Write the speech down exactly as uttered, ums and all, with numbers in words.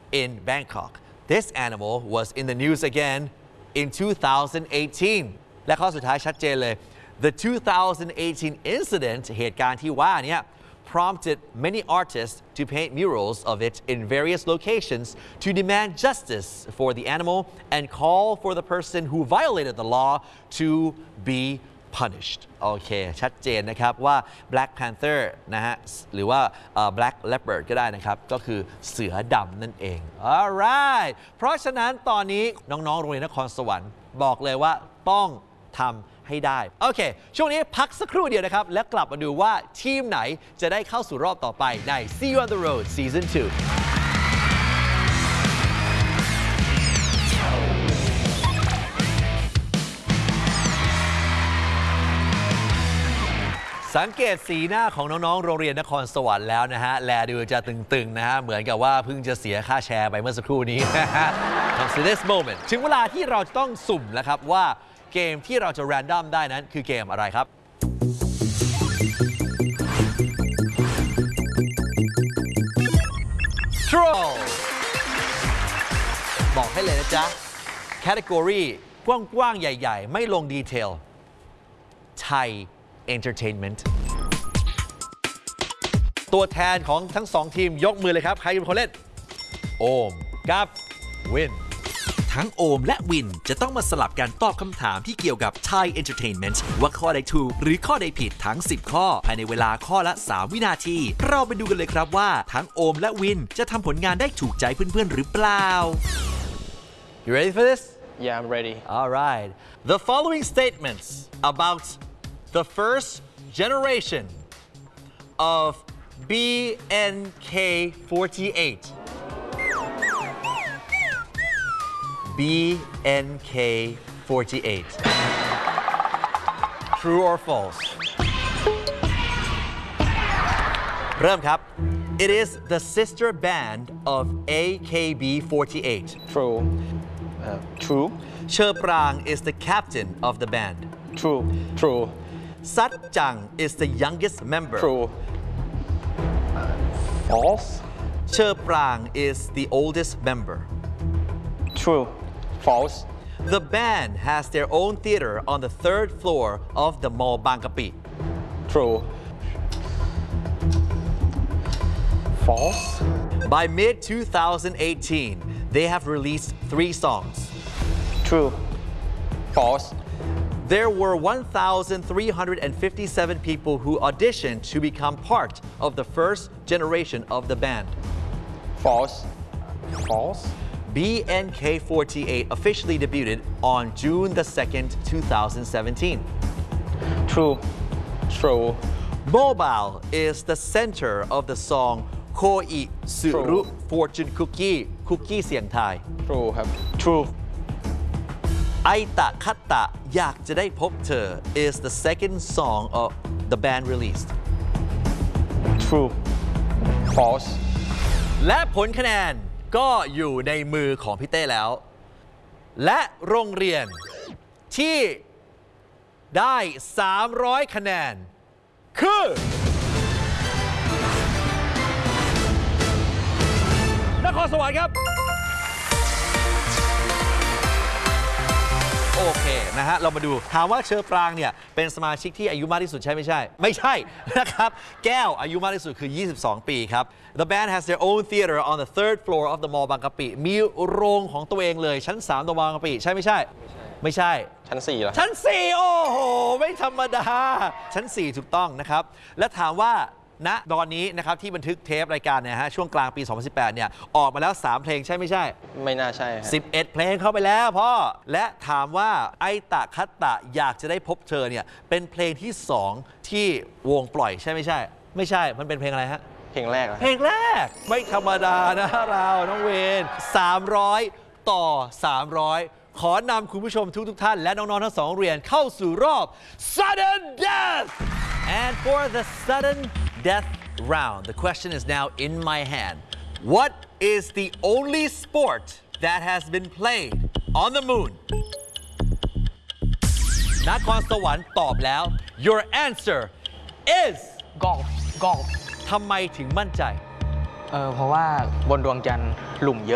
in Bangkok. This animal was in the news again in two thousand eighteen และข้อสุดท้ายชัดเจนเลย The two thousand eighteen incident เหตุการณ์ที่ว่านี้ prompted many artists to paint murals of it in various locations to demand justice for the animal and call for the person who violated the law to be punished โอเคชัดเจนนะครับว่า Black Panther นะฮะหรือว่า uh, Black Leopard ก็ได้นะครับก็คือเสือดำนั่นเอง alright เพราะฉะนั้นตอนนี้น้องๆโรงเรียนนครสวรรค์บอกเลยว่าต้องทำให้ได้โอเคช่วงนี้พักสักครู่เดียวนะครับแล้วกลับมาดูว่าทีมไหนจะได้เข้าสู่รอบต่อไปใน See You on the Road Season ทูสังเกตสีหน้าของน้องๆโรงเรียนนครสวรรค์แล้วนะฮะแลดูจะตึงๆนะฮะเหมือนกับว่าเพิ่งจะเสียค่าแชร์ไปเมื่อสักครู่นี้นะฮะ So this moment ถึงเวลาที่เราจะต้องสุ่มแล้วครับว่าเกมที่เราจะ random ได้นั้นคือเกมอะไรครับ Troll บอกให้เลยนะจ๊ะ category กว้างๆใหญ่ๆไม่ลงดีเทล Thai Entertainment ตัวแทนของทั้งสองทีมยกมือเลยครับใครเป็นคนเล่นโอมกับวินทั้งโอมและวินจะต้องมาสลับกันตอบคำถามที่เกี่ยวกับ Thai Entertainment ว่าข้อใดถูกหรือข้อใดผิดทั้งสิบข้อภายในเวลาข้อละสามวินาทีเราไปดูกันเลยครับว่าทั้งโอมและวินจะทำผลงานได้ถูกใจเพื่อนๆหรือเปล่า You ready for this? Yeah, I'm ready. All right. The following statements about the first generation of B N K forty-eight. B N K forty-eight. True or false? เริ่มครับ It is the sister band of A K B forty-eight. True. Uh, true. เชอปราง is the captain of the band. True. True. Sat Chang is the youngest member. True. False. Cher Prang is the oldest member. True. False. The band has their own theater on the third floor of the Mall Bangkapi. True. False. By mid twenty eighteen, they have released three songs. True. False. There were one thousand three hundred fifty-seven people who auditioned to become part of the first generation of the band. False. False. B N K forty-eight officially debuted on June the second, two thousand seventeen. True. True. Mobile is the center of the song Koi Suru Fortune Cookie Cookie เสียงไทย True ครับ True. ไอตะคัตตะอยากจะได้พบเธอ is the second song of the band released. True. False. และผลคะแนนก็อยู่ในมือของพี่เต้แล้ว และโรงเรียนที่ได้สามร้อยคะแนนคือนครสวรรค์ครับโอเคนะฮะเรามาดูถามว่าเชอปรางเนี่ยเป็นสมาชิกที่อายุมากที่สุดใช่ไม่ใช่ไม่ใช่นะครับแก้วอายุมากที่สุดคือยี่สิบสองปีครับ The band has their own theater on the third floor of the Mall Bangkapi มีโรงของตัวเองเลยชั้นสามตรงบางกะปิใช่ไม่ใช่ไม่ใช่ชั้นสี่เหรอชั้นสี่โอ้โหไม่ธรรมดาชั้นสี่ถูกต้องนะครับและถามว่าณตอนนี้นะครับที่บันทึกเทปรายการเนี่ยฮะช่วงกลางปีสองพันสิบแปดเนี่ยออกมาแล้วสามเพลงใช่ไม่ใช่ไม่น่าใช่สิบเอ็ดเพลงเข้าไปแล้วพ่อและถามว่าไอตะคัตตะอยากจะได้พบเธอเนี่ยเป็นเพลงที่สองที่วงปล่อยใช่ไม่ใช่ไม่ใช่มันเป็นเพลงอะไรฮะเพลงแรกเพลงแรกไม่ธรรมดานะเราน้องเวนสามร้อยต่อสามร้อยขอนำคุณผู้ชมทุกทุกท่านและน้องๆทั้งสองเรียนเข้าสู่รอบ Sudden Death and for the Sudden Death round the question is now in my hand what is the only sport that has been played on the moon นครสวรรค์ตอบแล้ว your answer is golf golf ทำไมถึงมั่นใจเออเพราะว่าบนดวงจันทร์หลุมเยอะ